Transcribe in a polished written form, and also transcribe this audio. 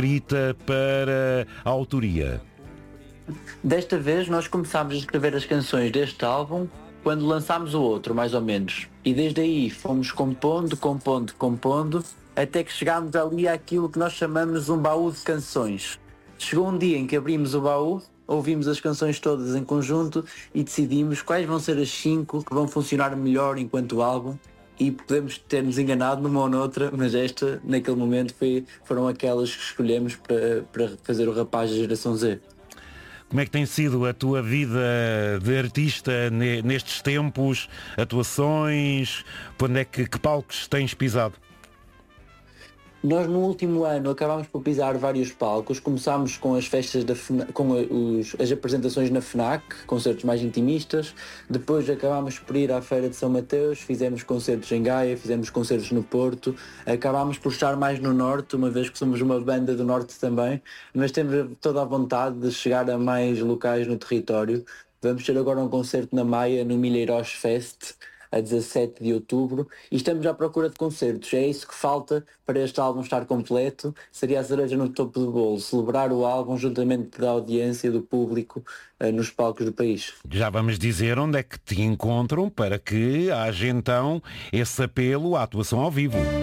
escrita para a autoria? Desta vez nós começámos a escrever as canções deste álbum quando lançámos o outro, mais ou menos. E desde aí fomos compondo, até que chegámos ali àquilo que nós chamamos um baú de canções. Chegou um dia em que abrimos o baú, ouvimos as canções todas em conjunto e decidimos quais vão ser as 5 que vão funcionar melhor enquanto álbum. E podemos ter-nos enganado numa ou noutra, mas esta, naquele momento, foram aquelas que escolhemos para fazer o Rapaz da Geração Z. Como é que tem sido a tua vida de artista nestes tempos? Atuações? Quando é que palcos tens pisado? Nós no último ano acabámos por pisar vários palcos, começámos com as festas da FNAC, as apresentações na FNAC, concertos mais intimistas, depois acabámos por ir à Feira de São Mateus, fizemos concertos em Gaia, fizemos concertos no Porto, acabámos por estar mais no Norte, uma vez que somos uma banda do Norte também, mas temos toda a vontade de chegar a mais locais no território. Vamos ter agora um concerto na Maia, no Milheiros Fest, a 17 de outubro, e estamos à procura de concertos. É isso que falta para este álbum estar completo, seria a cereja no topo do bolo, celebrar o álbum juntamente da audiência, do público, nos palcos do país. Já vamos dizer onde é que te encontram para que haja então esse apelo à atuação ao vivo.